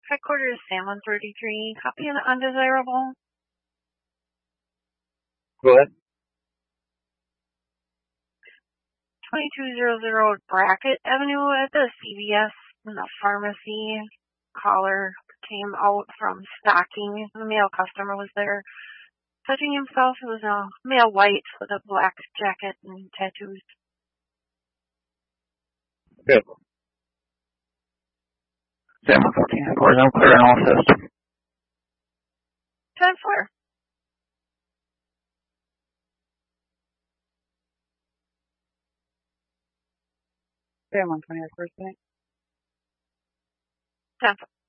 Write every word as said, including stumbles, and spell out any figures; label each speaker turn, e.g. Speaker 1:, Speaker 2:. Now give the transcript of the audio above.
Speaker 1: Headquarters Sam one thirty-three. Copy an undesirable.
Speaker 2: Go ahead.
Speaker 1: twenty-two hundred Brackett Avenue at the C V S in the pharmacy. Caller came out from stocking. The male customer was there. Touching himself, it was a male white with a black jacket and tattoos.
Speaker 2: Good. Sam one fourteen headquarters, I'm clear on all systems.
Speaker 1: ten four.
Speaker 3: Sam one twenty headquarters.
Speaker 1: ten four.